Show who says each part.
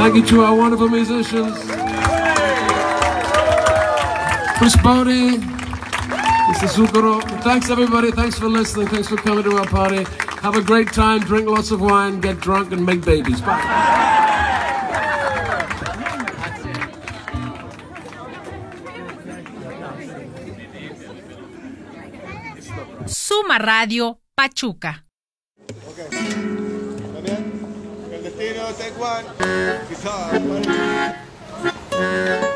Speaker 1: Thank you to our wonderful musicians. Chris Bodie, Mr. Zucchero. Thanks, everybody. Thanks for listening. Thanks for coming to our party. Have a great time. Drink lots of wine. Get drunk and make babies. Bye.
Speaker 2: Suma Radio Pachuca.
Speaker 3: Okay. ¿Está bien? El destino, take one. Guitar.